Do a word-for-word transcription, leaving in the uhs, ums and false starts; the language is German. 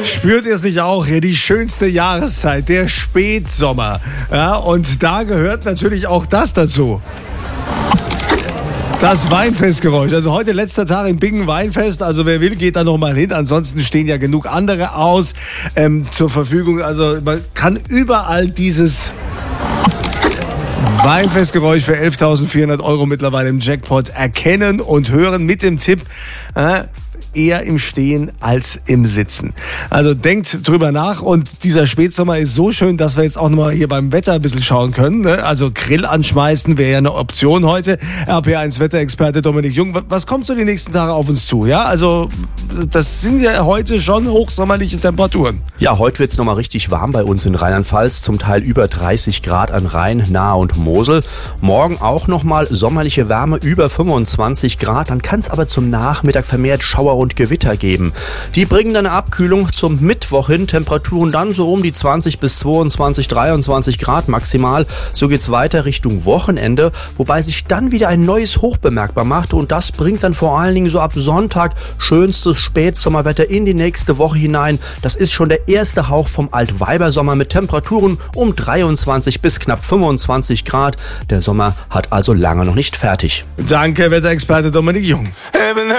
Spürt ihr es nicht auch? Hier die schönste Jahreszeit, der Spätsommer. Ja, und da gehört natürlich auch das dazu. Das Weinfestgeräusch. Also heute letzter Tag im Bingen Weinfest. Also wer will, geht da noch mal hin. Ansonsten stehen ja genug andere aus ähm, zur Verfügung. Also man kann überall dieses Weinfestgeräusch für elftausendvierhundert Euro mittlerweile im Jackpot erkennen und hören mit dem Tipp, äh, eher im Stehen als im Sitzen. Also denkt drüber nach, und dieser Spätsommer ist so schön, dass wir jetzt auch nochmal hier beim Wetter ein bisschen schauen können. Ne? Also Grill anschmeißen wäre ja eine Option heute. R P eins Wetterexperte Dominik Jung, was kommt so die nächsten Tage auf uns zu? Ja, also das sind ja heute schon hochsommerliche Temperaturen. Ja, heute wird es nochmal richtig warm bei uns in Rheinland-Pfalz, zum Teil über dreißig Grad an Rhein, Nahe und Mosel. Morgen auch nochmal sommerliche Wärme über fünfundzwanzig Grad, dann kann es aber zum Nachmittag vermehrt Schauer und Gewitter geben. Die bringen dann eine Abkühlung zum Mittwoch hin, Temperaturen dann so um die zwanzig bis zweiundzwanzig, dreiundzwanzig Grad maximal. So geht's weiter Richtung Wochenende, wobei sich dann wieder ein neues Hoch bemerkbar macht, und das bringt dann vor allen Dingen so ab Sonntag schönstes Spätsommerwetter in die nächste Woche hinein. Das ist schon der erste Hauch vom Altweibersommer mit Temperaturen um dreiundzwanzig bis knapp fünfundzwanzig Grad. Der Sommer hat also lange noch nicht fertig. Danke, Wetterexperte Dominik Jung.